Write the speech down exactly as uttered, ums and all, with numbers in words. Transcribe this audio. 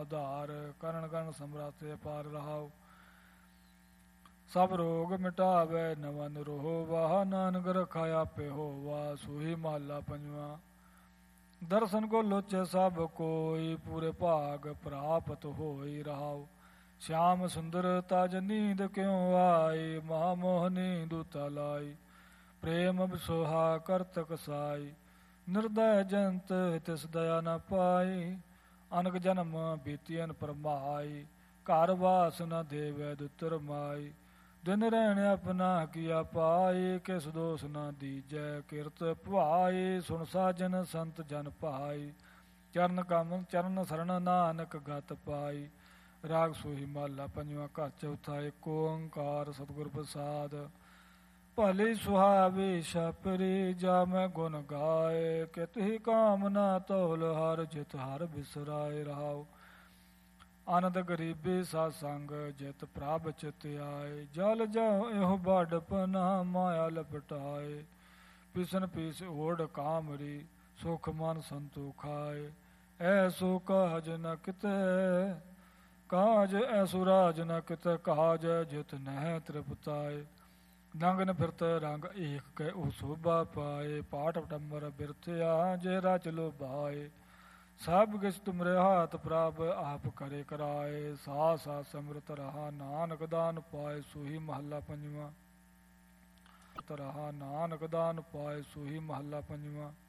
ਉਧਾਰ, ਕਰਨ ਕਰਨ ਸਮਰਾਤੇ ਪਾਰ ਰਹਾਉ। ਸਭ ਰੋਗ ਮਿਟਾਵੇ ਨਵਨ ਰੋਵਾ, ਨਾਨਕ ਰਖਾ ਆਪੇ ਹੋਵਾ। ਸੂਹੀ ਮਹੱਲਾ ਪੰਜਵਾਂ। ਦਰਸ਼ਨ ਕੋ ਲੋਚੇ ਸਭ ਕੋਈ, ਪੂਰੇ ਭਾਗ ਪ੍ਰਾਪਤ ਹੋਈ ਰਹਾਉ। ਸ਼ਾਮ ਸੁੰਦਰ ਤਜ ਨੀਂਦ ਕਿਉ ਆਈ, ਮਹਾਮੋਹਨੀ ਦੂਤਾ ਲਾਈ। ਪ੍ਰੇਮ ਬਿਸੋਹਾ ਕਰਤ ਕਸਾਈ, ਨਿਰਦੈ ਜੰਤ ਤਿਸ ਦਇਆ ਨ ਪਾਈ। ਅਨਕ ਜਨਮ ਬੀਤੀਨ ਪਰਮਾਈ, ਘਰ ਵਾਸ ਨ ਦੇਵੈ ਦੁਤਰ ਮਾਈ। ਦਿਨ ਰਹਿਣ ਆਪਣਾ ਕੀਆ ਪਾਈ, ਕਿਸ ਦੋਸ ਨ ਦੀਜੈ ਕਿਰਤ ਭਾਈ। ਸੁਣ ਸਾਜਨ ਸੰਤ ਜਨ ਭਾਈ, ਚਰਨ ਕਮ ਚਰਨ ਸਰਣ ਨਾਨਕ ਗਤ ਪਾਈ। ਰਾਗ ਸੂਹੀ ਮਹੱਲਾ ਪੰਜਵਾਂ। ਘਰ ਚੌਥਾ। ਏਕ ਓੰਕਾਰ ਸਤਿਗੁਰ ਪ੍ਰਸਾਦ। ਭਲੀ ਸੁਹਾਵੀ ਛਪਰੀ, ਜਾ ਮੈਂ ਗੁਣ ਗਾਏ। ਕਿਤਹਿ ਕਾਮ ਨਾ ਤੋਲ ਹਰ, ਜਿਤ ਹਰ ਬਿਸਰਾਏ ਰਹਾਉ। ਆਨੰਦ ਗਰੀਬੀ ਸਤ ਸੰਗ, ਜਿਤ ਪ੍ਰਭ ਚਿਤ ਆਏ। ਜਲ ਜਾਓ ਇਹੋ ਬਾਢਪਨਾ, ਮਾਇਆ ਲਪਟਾਏ। ਪਿਸਨ ਪੀਸ ਓੜ ਕਾਮਰੀ, ਸੁਖ ਮਨ ਸੰਤੋਖਾਏ। ਐਸੋ ਕਾਜ ਨ ਕਿਤੇ ਕਾਜ, ਐਸੋ ਰਾਜ ਨ ਕਿਤੇ ਕਾਜ, ਜਿਤ ਨਹਿ ਤ੍ਰਿਪਤਾਏ। ਨੰਗਨ ਫਿਰਤ ਰੰਗ ਏਕ ਕੈ ਉਹ ਸੋਭਾ ਪਾਏ। ਪਾਠ ਪਟੰਬਰ ਬਿਰਥਿਆ, ਜੇ ਰਚ ਲੋਭਾਏ। ਸਭ ਕਿਛ ਤੁਮਰੇ ਹਾਥ ਪ੍ਰਭ, ਆਪ ਕਰੇ ਕਰਾਏ। ਸਾ ਸਾ ਸਮਰਤ ਰਹਾ, ਨਾਨਕ ਦਾਨ ਪਾਏ। ਸੂਹੀ ਮਹੱਲਾ ਪੰਜਵਾਂ। ਰਹਾ ਨਾਨਕ ਦਾਨ ਪਾਏ। ਸੂਹੀ ਮਹੱਲਾ ਪੰਜਵਾਂ।